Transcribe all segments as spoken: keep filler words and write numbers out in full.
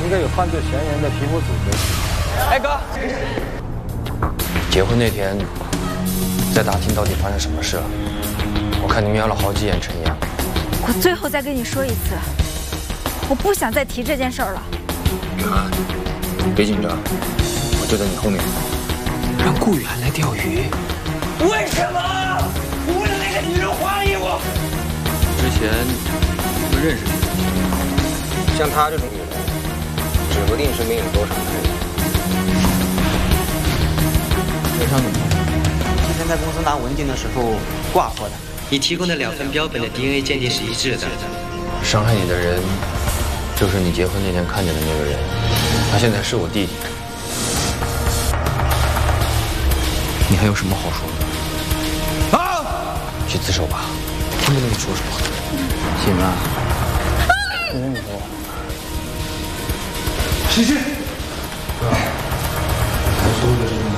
应该有犯罪嫌疑人的皮肤组织。 哎哥，结婚那天在大厅到底发生什么事了？我看你瞄了好几眼陈阳。 我最后再跟你说一次，我不想再提这件事儿了。 远安，别紧张，我就在你后面。 让顾远来钓鱼， 为什么？我为了那个女人怀疑我。 之前我们认识你，像她这种女人，指不定身边有多少男人。 身上怎么了？ 之前在公司拿文件的时候挂破的。 你提供的两份标本的 D N A 鉴定是一致的。 伤害你的人，就是你结婚那天看见的那个人，他现在是我弟弟。你还有什么好说的？啊！去自首吧，听不懂你说什么。行啊。你跟你说。 洗去。哥，还说的是你。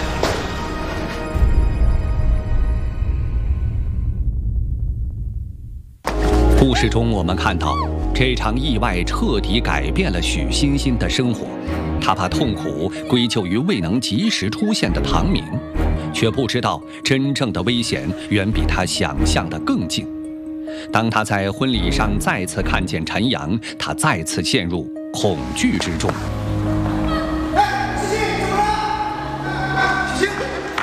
故事中，我们看到这场意外彻底改变了许欣欣的生活。她把痛苦归咎于未能及时出现的唐明，却不知道真正的危险远比她想象的更近。当她在婚礼上再次看见陈阳，她再次陷入恐惧之中。 哎，欣欣怎么了？欣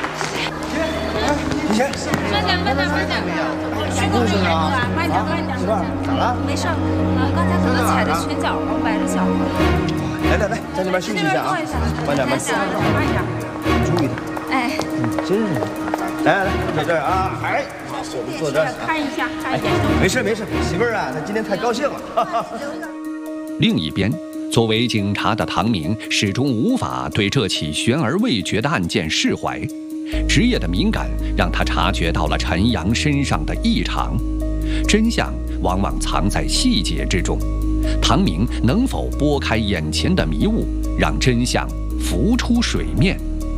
欣，欣欣， 慢点，慢点，慢点。徐同志啊，慢点，慢点。 咋了？ 没事，呃，刚才可能踩着裙角了，崴着脚了。 来来来，在那边休息一下啊，慢点，慢点， 慢点， 注意点。 哎， 嗯，真是。来来来，在这儿啊，哎，我们坐这儿， 看一下，看一下。 没事没事，媳妇儿啊，她今天太高兴了。 另一边，作为警察的唐明始终无法对这起悬而未决的案件释怀。职业的敏感让他察觉到了陈阳身上的异常，真相往往藏在细节之中。唐明能否拨开眼前的迷雾，让真相浮出水面？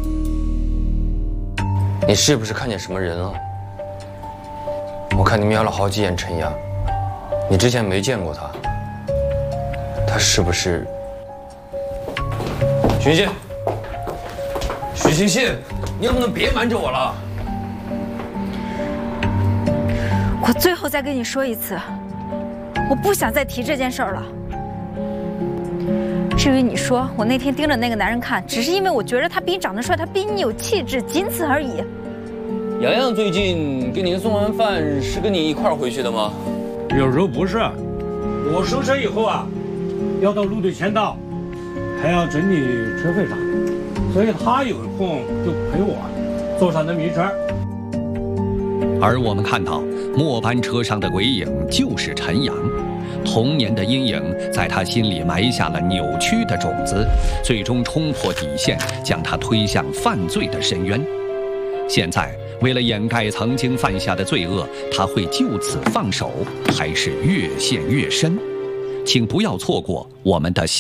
你是不是看见什么人了？我看你瞄了好几眼陈阳，你之前没见过他，他是不是？徐欣欣，徐欣欣，你能不能别瞒着我了？ 我最后再跟你说一次，我不想再提这件事儿了。至于你说我那天盯着那个男人看，只是因为我觉得他比你长得帅，他比你有气质，仅此而已。 洋洋最近给您送完饭是跟你一块儿回去的吗？ 有时候不是，我收车以后啊，要到路队签到，还要整理车费啥的，所以他有空就陪我坐上那么一圈。 而我们看到末班车上的鬼影就是陈阳，童年的阴影在他心里埋下了扭曲的种子，最终冲破底线，将他推向犯罪的深渊。现在为了掩盖曾经犯下的罪恶，他会就此放手，还是越陷越深？请不要错过我们的